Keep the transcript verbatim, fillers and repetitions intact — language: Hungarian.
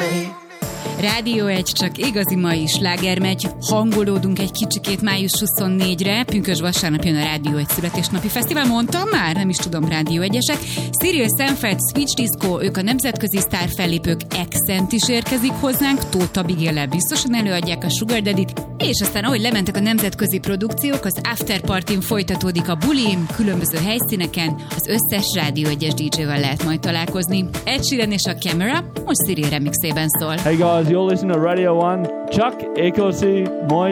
Rádió egy, csak igazi mai sláger megy. Hangolódunk egy kicsikét május huszonnégyedikére. Pünkösd vasárnap jön a Rádió egy születésnapi fesztivál. Mondtam már? Nem is tudom, Rádió egyesek. Cyril Sanford, Switch Disco, ők a nemzetközi sztárfellépők, Accent is érkezik hozzánk. Tóth Abigail-lel biztosan előadják a Sugar Daddy-t. És aztán, ahogy lementek a nemzetközi produkciók, az After Partyn folytatódik a bulim, különböző helyszíneken, az összes Rádió egyes dé dzsével lehet majd találkozni. Ed Sheeran és a Camera most Cyril remixében szól. Hey guys, you're listening to Radio one. Csak ékosi, moi